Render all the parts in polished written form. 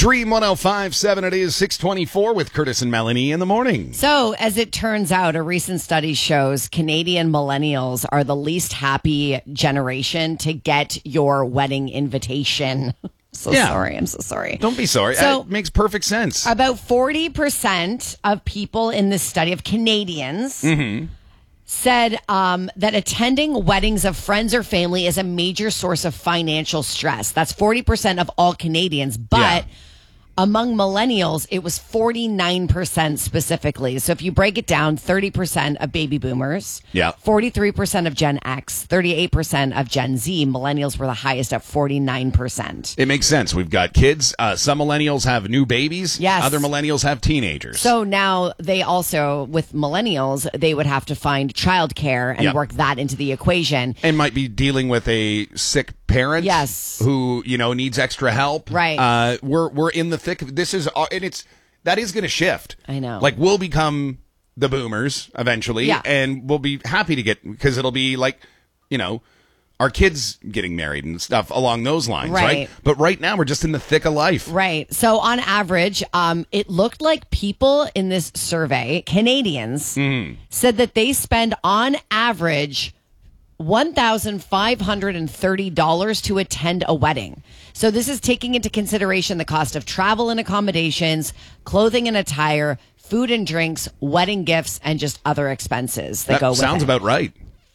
Dream 105.7, it is 6:24 with Curtis and Melanie in the morning. So, as it turns out, a recent study shows Canadian millennials are the least happy generation to get your wedding invitation. Sorry. I'm so sorry. Don't be sorry. So, it makes perfect sense. About 40% of people in this study, of Canadians, said that attending weddings of friends or family is a major source of financial stress. That's 40% of all Canadians, but among millennials, it was 49% specifically. So if you break it down, 30% of baby boomers, 43% of Gen X, 38% of Gen Z. Millennials were the highest at 49%. It makes sense. We've got kids. Some millennials have new babies. Yes. Other millennials have teenagers. So now they also, with millennials, they would have to find childcare and work that into the equation. And might be dealing with a sick parent. Yes. Who, needs extra help. Right. We're in the thick of this. That is going to shift. I know. Like, we'll become the boomers eventually. Yeah. And we'll be happy to because it'll be like, our kids getting married and stuff along those lines, right? But right now, we're just in the thick of life. Right. So on average, it looked like people in this survey, Canadians, said that they spend on average $1,530 to attend a wedding. So this is taking into consideration the cost of travel and accommodations, clothing and attire, food and drinks, wedding gifts, and just other expenses that go with it. Sounds about right.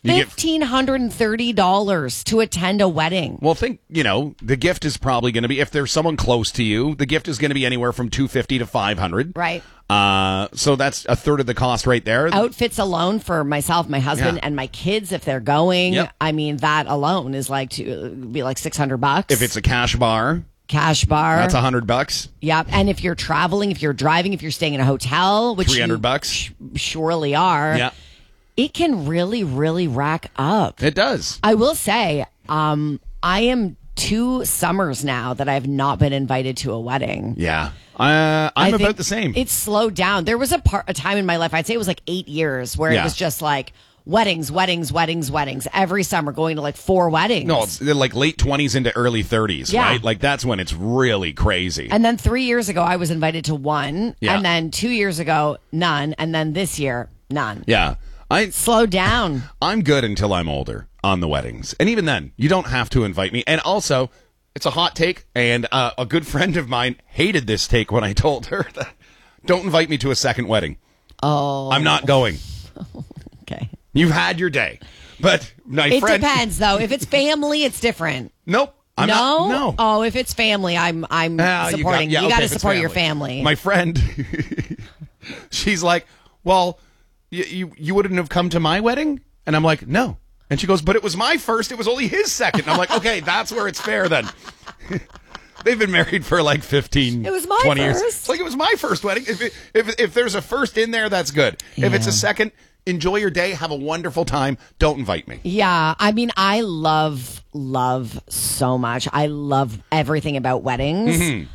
$1,530 to attend a wedding. Well, the gift is probably going to be, if there's someone close to you, the gift is going to be anywhere from $250 to $500. Right. So that's a third of the cost right there. Outfits alone for myself, my husband, and my kids, if they're going. Yep. I mean, that alone is like $600. If it's a cash bar. That's $100. Yep. And if you're traveling, if you're driving, if you're staying in a hotel, which $300. Surely are. Yeah. It can really, really rack up. It does. I will say, I am 2 summers now that I have not been invited to a wedding. Yeah. I'm about the same. It's slowed down. There was a time in my life, I'd say it was like 8 years, where it was just like weddings every summer, going to like 4 weddings. No, it's like late 20s into early 30s, right? Like that's when it's really crazy. And then 3 years ago, I was invited to one. Yeah. And then 2 years ago, none. And then this year, none. Yeah. Slow down. I'm good until I'm older on the weddings. And even then, you don't have to invite me. And also, it's a hot take, and a good friend of mine hated this take when I told her that don't invite me to a second wedding. Oh. I'm not going. Okay. You've had your day. But my friend... It depends, though. If it's family, it's different. Nope. No. Oh, if it's family, I'm supporting. You got to support your family. My friend, she's like, well... You wouldn't have come to my wedding? And I'm like, no. And she goes, but it was my first. It was only his second. And I'm like, okay, that's where it's fair then. They've been married for like 15, it was my 20 first. years. It's like, it was my first wedding. If there's a first in there, that's good. If it's a second, enjoy your day. Have a wonderful time. Don't invite me. Yeah. I mean, I love so much. I love everything about weddings.